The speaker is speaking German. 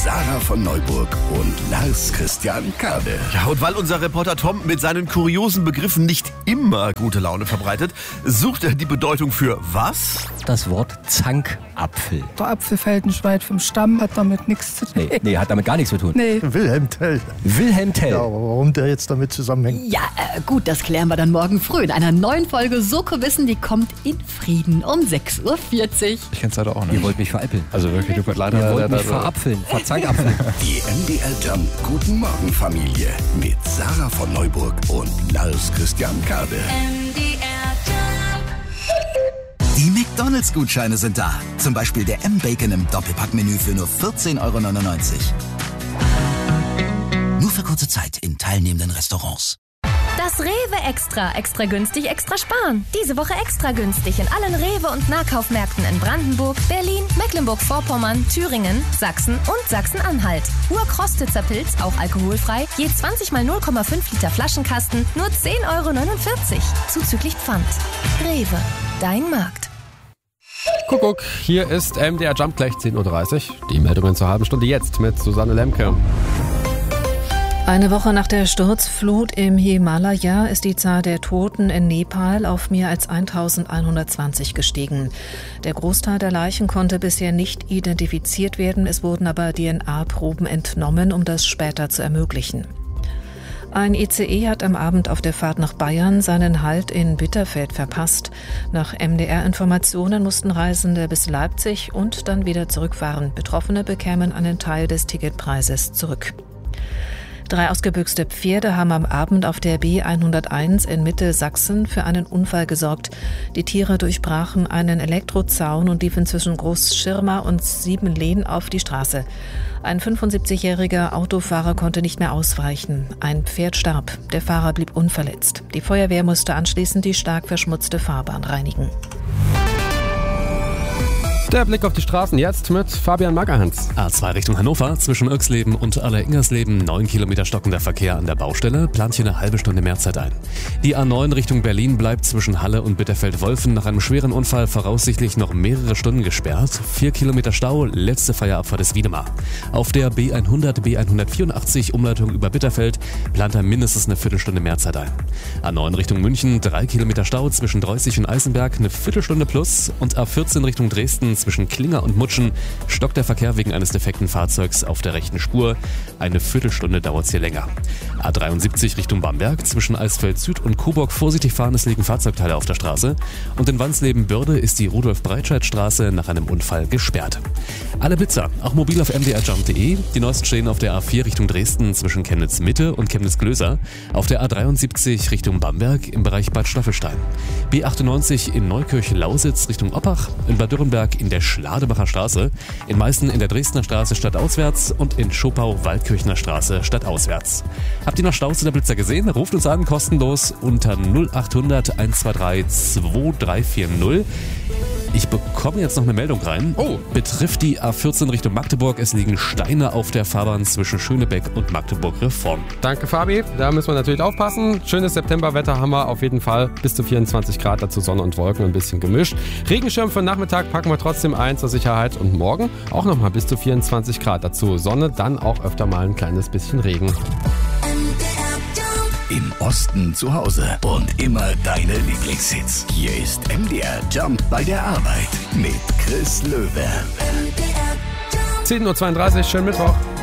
Sarah von Neuburg und Lars Christian Kade. Ja, und weil unser Reporter Tom mit seinen kuriosen Begriffen nicht immer gute Laune verbreitet, sucht er die Bedeutung für was? Das Wort Zankapfel. Der Apfel fällt nicht weit vom Stamm, hat damit nichts zu tun. Nee, hat damit gar nichts zu tun. Nee. Wilhelm Tell. Wilhelm Tell. Ja, aber warum der jetzt damit zusammenhängt? Ja, gut, das klären wir dann morgen früh in einer neuen Folge Soko Wissen, die kommt in Frieden um 6.40 Uhr. Ich kenn's leider auch nicht. Ihr wollt mich veräppeln. Also wirklich, du könnt leider... Ihr wollt mich verapfeln, verzankapfeln. Die MDR Jump Guten Morgen Familie mit Sarah von Neuburg und Lars Christian Kade. Die McDonalds-Gutscheine sind da. Zum Beispiel der M-Bacon im Doppelpackmenü für nur 14,99 €. Nur für kurze Zeit in teilnehmenden Restaurants. Das Rewe Extra. Extra günstig, extra sparen. Diese Woche extra günstig in allen Rewe- und Nahkaufmärkten in Brandenburg, Berlin, Mecklenburg-Vorpommern, Thüringen, Sachsen und Sachsen-Anhalt. Urkrostitzer Pilz, auch alkoholfrei, je 20 mal 0,5 Liter Flaschenkasten, nur 10,49 €. Zuzüglich Pfand. Rewe, dein Markt. Kuckuck, hier ist MDR Jump gleich 10.30 Uhr. Die Meldungen zur halben Stunde jetzt mit Susanne Lemke. Eine Woche nach der Sturzflut im Himalaya ist die Zahl der Toten in Nepal auf mehr als 1120 gestiegen. Der Großteil der Leichen konnte bisher nicht identifiziert werden, es wurden aber DNA-Proben entnommen, um das später zu ermöglichen. Ein ICE hat am Abend auf der Fahrt nach Bayern seinen Halt in Bitterfeld verpasst. Nach MDR-Informationen mussten Reisende bis Leipzig und dann wieder zurückfahren. Betroffene bekämen einen Teil des Ticketpreises zurück. 3 ausgebüxte Pferde haben am Abend auf der B101 in Mittelsachsen für einen Unfall gesorgt. Die Tiere durchbrachen einen Elektrozaun und liefen zwischen Großschirma und Siebenlehn auf die Straße. Ein 75-jähriger Autofahrer konnte nicht mehr ausweichen. Ein Pferd starb. Der Fahrer blieb unverletzt. Die Feuerwehr musste anschließend die stark verschmutzte Fahrbahn reinigen. Der Blick auf die Straßen jetzt mit Fabian Magerhans. A2 Richtung Hannover, zwischen Irxleben und Aller-Ingersleben, 9 Kilometer stockender Verkehr an der Baustelle, plant hier eine halbe Stunde Mehrzeit ein. Die A9 Richtung Berlin bleibt zwischen Halle und Bitterfeld-Wolfen nach einem schweren Unfall voraussichtlich noch mehrere Stunden gesperrt. 4 Kilometer Stau, letzte Feierabfahrt ist Wiedemar. Auf der B100, B184 Umleitung über Bitterfeld plant er mindestens eine Viertelstunde Mehrzeit ein. A9 Richtung München, 3 Kilometer Stau zwischen Dreußig und Eisenberg, eine Viertelstunde plus. Und A14 Richtung Dresden zwischen Klinger und Mutschen stockt der Verkehr wegen eines defekten Fahrzeugs auf der rechten Spur. Eine Viertelstunde dauert es hier länger. A73 Richtung Bamberg, zwischen Eisfeld Süd und Coburg vorsichtig fahren, es liegen Fahrzeugteile auf der Straße. Und in Wansleben-Börde ist die Rudolf-Breitscheid-Straße nach einem Unfall gesperrt. Alle Blitzer, auch mobil auf mdrjump.de. Die neuesten stehen auf der A4 Richtung Dresden zwischen Chemnitz-Mitte und Chemnitz-Glöser. Auf der A73 Richtung Bamberg im Bereich Bad Staffelstein. B98 in Neukirch-Lausitz Richtung Oppach. In Bad Dürrenberg in der Schladebacher Straße, in Meißen in der Dresdner Straße stadtauswärts und in Schopau-Waldkirchner Straße stadtauswärts. Habt ihr noch Staus oder Blitzer gesehen? Ruft uns an, kostenlos unter 0800 123 2340. Ich bekomme jetzt noch eine Meldung rein. Oh. Betrifft die A14 Richtung Magdeburg. Es liegen Steine auf der Fahrbahn zwischen Schönebeck und Magdeburg-Reform. Danke, Fabi. Da müssen wir natürlich aufpassen. Schönes Septemberwetter haben wir auf jeden Fall. Bis zu 24 Grad, dazu Sonne und Wolken, ein bisschen gemischt. Regenschirm für den Nachmittag packen wir trotzdem ein zur Sicherheit. Und morgen auch nochmal bis zu 24 Grad. Dazu Sonne, dann auch öfter mal ein kleines bisschen Regen. Im Osten zu Hause und immer deine Lieblingshits. Hier ist MDR Jump bei der Arbeit mit Chris Löwe. 10.32 Uhr, schönen Mittwoch.